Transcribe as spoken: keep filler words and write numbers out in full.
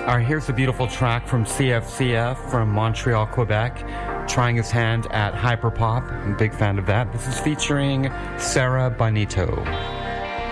All right, here's a beautiful track from C F C F from Montreal, Quebec, trying his hand at hyperpop. I'm a big fan of that. This is featuring Sarah Bonito.